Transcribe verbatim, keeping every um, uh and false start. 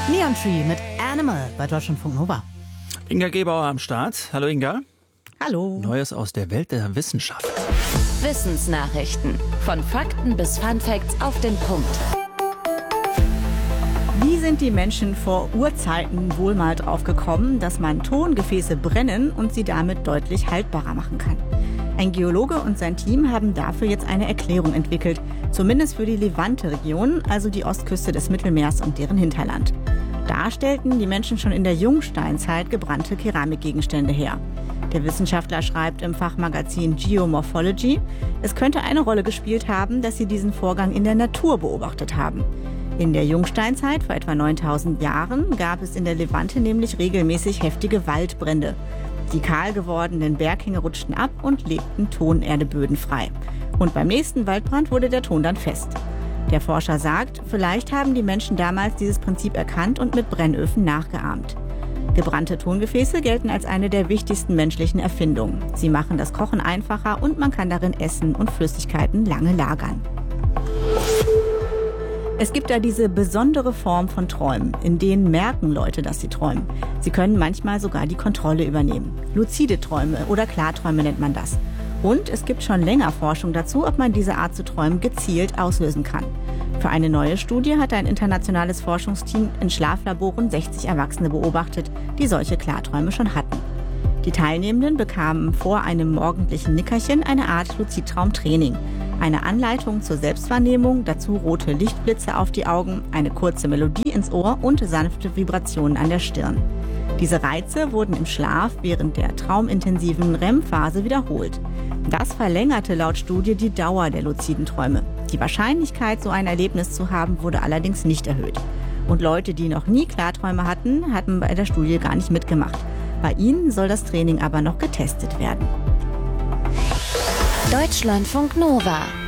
Neon Tree mit Animal bei Deutschlandfunk Nova. Inga Gebauer am Start. Hallo Inga. Hallo. Neues aus der Welt der Wissenschaft. Wissensnachrichten. Von Fakten bis Funfacts auf den Punkt. Wie sind die Menschen vor Urzeiten wohl mal drauf gekommen, dass man Tongefäße brennen und sie damit deutlich haltbarer machen kann? Ein Geologe und sein Team haben dafür jetzt eine Erklärung entwickelt, zumindest für die Levante-Region, also die Ostküste des Mittelmeers und deren Hinterland. Da stellten die Menschen schon in der Jungsteinzeit gebrannte Keramikgegenstände her. Der Wissenschaftler schreibt im Fachmagazin Geomorphology, es könnte eine Rolle gespielt haben, dass sie diesen Vorgang in der Natur beobachtet haben. In der Jungsteinzeit, vor etwa neuntausend Jahren, gab es in der Levante nämlich regelmäßig heftige Waldbrände. Die kahl gewordenen Berghänge rutschten ab und legten Tonerdeböden frei. Und beim nächsten Waldbrand wurde der Ton dann fest. Der Forscher sagt, vielleicht haben die Menschen damals dieses Prinzip erkannt und mit Brennöfen nachgeahmt. Gebrannte Tongefäße gelten als eine der wichtigsten menschlichen Erfindungen. Sie machen das Kochen einfacher und man kann darin Essen und Flüssigkeiten lange lagern. Es gibt da diese besondere Form von Träumen, in denen merken Leute, dass sie träumen. Sie können manchmal sogar die Kontrolle übernehmen. Luzide Träume oder Klarträume nennt man das. Und es gibt schon länger Forschung dazu, ob man diese Art zu träumen gezielt auslösen kann. Für eine neue Studie hat ein internationales Forschungsteam in Schlaflaboren sechzig Erwachsene beobachtet, die solche Klarträume schon hatten. Die Teilnehmenden bekamen vor einem morgendlichen Nickerchen eine Art Luzidtraumtraining. Eine Anleitung zur Selbstwahrnehmung, dazu rote Lichtblitze auf die Augen, eine kurze Melodie ins Ohr und sanfte Vibrationen an der Stirn. Diese Reize wurden im Schlaf während der traumintensiven R E M-Phase wiederholt. Das verlängerte laut Studie die Dauer der luziden Träume. Die Wahrscheinlichkeit, so ein Erlebnis zu haben, wurde allerdings nicht erhöht. Und Leute, die noch nie Klarträume hatten, hatten bei der Studie gar nicht mitgemacht. Bei ihnen soll das Training aber noch getestet werden. Deutschlandfunk Nova.